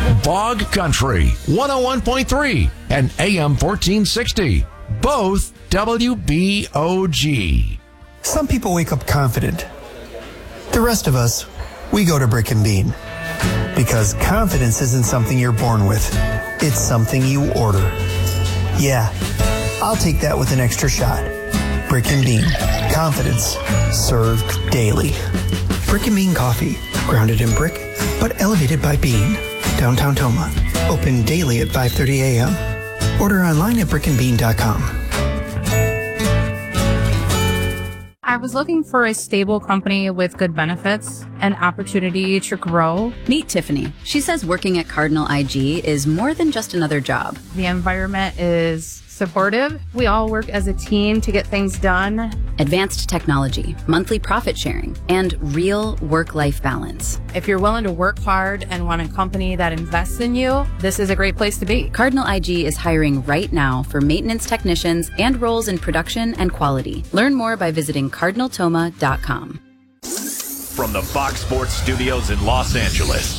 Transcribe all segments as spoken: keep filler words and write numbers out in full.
Bog Country, one oh one point three and A M fourteen sixty. Both W B O G. Some people wake up confident. The rest of us, we go to Brick and Bean. Because confidence isn't something you're born with. It's something you order. Yeah, I'll take that with an extra shot. Brick and Bean. Confidence served daily. Brick and Bean coffee. Grounded in brick, but elevated by bean. Downtown Toma. Open daily at five thirty a.m. Order online at brick and bean dot com. I was looking for a stable company with good benefits and opportunity to grow. Meet Tiffany. She says working at Cardinal I G is more than just another job. The environment is supportive. We all work as a team to get things done. Advanced technology, monthly profit sharing, and real work-life balance. If you're willing to work hard and want a company that invests in you, this is a great place to be. Cardinal I G is hiring right now for maintenance technicians and roles in production and quality. Learn more by visiting cardinal toma dot com. From the Fox Sports Studios in Los Angeles,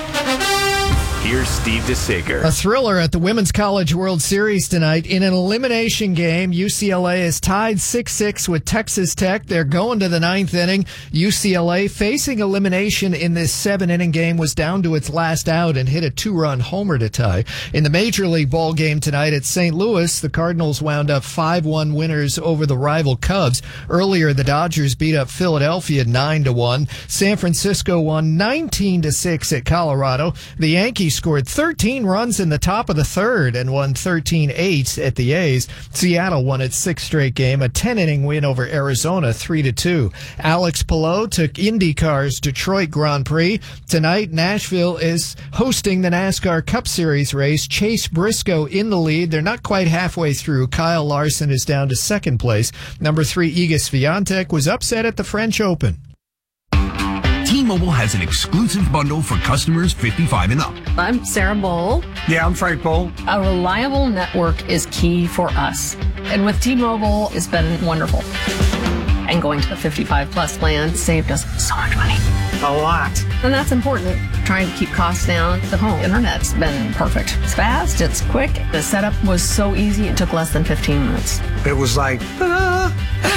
here's Steve DeSager. A thriller at the Women's College World Series tonight. In an elimination game, U C L A is tied six six with Texas Tech. They're going to the ninth inning. U C L A, facing elimination in this seven-inning game, was down to its last out and hit a two-run homer to tie. In the Major League ball game tonight at Saint Louis, the Cardinals wound up five one winners over the rival Cubs. Earlier, the Dodgers beat up Philadelphia nine to one. San Francisco won nineteen to six at Colorado. The Yankees scored thirteen runs in the top of the third and won thirteen eight at the A's. Seattle won its sixth straight game, a ten-inning win over Arizona, three to two. Alex Palou took IndyCar's Detroit Grand Prix. Tonight, Nashville is hosting the NASCAR Cup Series race. Chase Briscoe in the lead. They're not quite halfway through. Kyle Larson is down to second place. Number three, Iga Swiatek, was upset at the French Open. T-Mobile has an exclusive bundle for customers fifty-five and up. I'm Sarah Bowl. Yeah, I'm Frank Bowl. A reliable network is key for us. And with T-Mobile, it's been wonderful. And going to the fifty-five plus plan saved us so much money. A lot. And that's important. Trying to keep costs down. The home internet's been perfect. It's fast, it's quick. The setup was so easy, it took less than fifteen minutes. It was like, ta-da!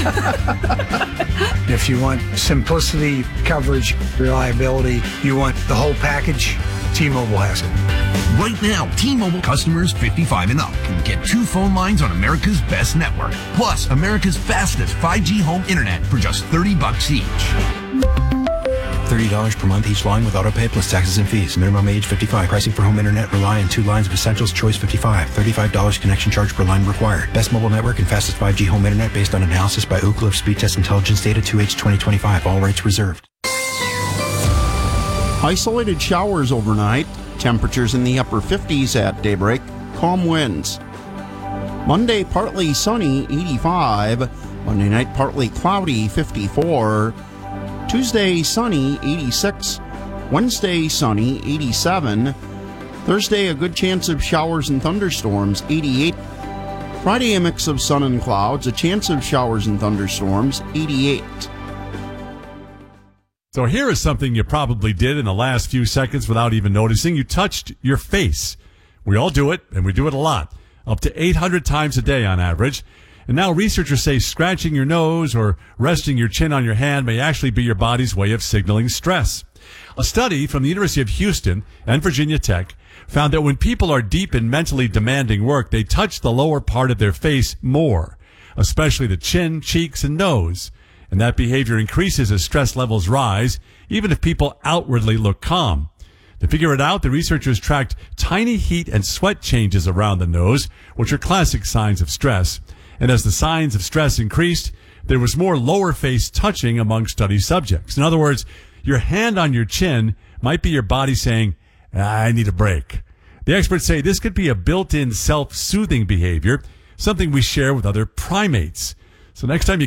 If you want simplicity, coverage, reliability, you want the whole package, T-Mobile has it. Right now, T-Mobile customers fifty-five and up can get two phone lines on America's best network, plus America's fastest five G home internet for just thirty bucks each. thirty dollars per month each line with autopay plus taxes and fees. Minimum age fifty-five. Pricing for home internet rely on two lines of Essentials Choice fifty-five. thirty-five dollars connection charge per line required. Best mobile network and fastest five G home internet based on analysis by Ookla of Speed Test Intelligence Data two H twenty twenty-five. All rights reserved. Isolated showers overnight. Temperatures in the upper fifties at daybreak. Calm winds. Monday, partly sunny, eighty-five. Monday night, partly cloudy, fifty-four. Tuesday, sunny, eighty-six. Wednesday, sunny, eighty-seven. Thursday, a good chance of showers and thunderstorms, eighty-eight. Friday, a mix of sun and clouds, a chance of showers and thunderstorms, eighty-eight. So here is something you probably did in the last few seconds without even noticing. You touched your face. We all do it, and we do it a lot, up to eight hundred times a day on average. And now researchers say scratching your nose or resting your chin on your hand may actually be your body's way of signaling stress. A study from the University of Houston and Virginia Tech found that when people are deep in mentally demanding work, they touch the lower part of their face more, especially the chin, cheeks, and nose. And that behavior increases as stress levels rise, even if people outwardly look calm. To figure it out, the researchers tracked tiny heat and sweat changes around the nose, which are classic signs of stress. And as the signs of stress increased, there was more lower face touching among study subjects. In other words, your hand on your chin might be your body saying, I need a break. The experts say this could be a built-in self-soothing behavior, something we share with other primates. So next time you